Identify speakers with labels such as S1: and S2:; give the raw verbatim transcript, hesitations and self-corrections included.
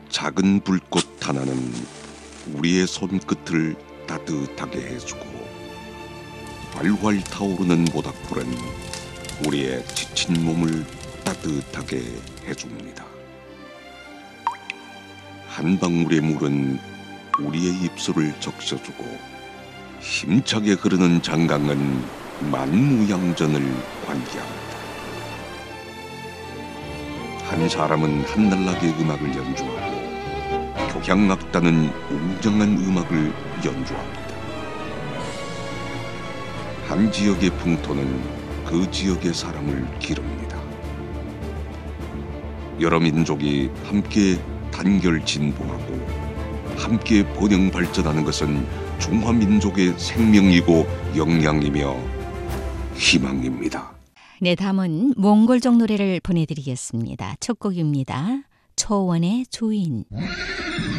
S1: 작은 불꽃 하나는 우리의 손끝을 따뜻하게 해주고, 활활 타오르는 모닥불은 우리의 지친 몸을 따뜻하게 해줍니다. 한 방울의 물은 우리의 입술을 적셔주고, 힘차게 흐르는 장강은 만무양전을 관계합니다. 한 사람은 한날나게 음악을 연주하고, 교향악단은 웅장한 음악을 연주합니다. 한 지역의 풍토는 그 지역의 사람을 기릅니다. 여러 민족이 함께 단결 진보하고 함께 번영 발전하는 것은 중화민족의 생명이고 역량이며 희망입니다.
S2: 네, 다음은 몽골족 노래를 보내드리겠습니다. 첫 곡입니다. 초원의 주인.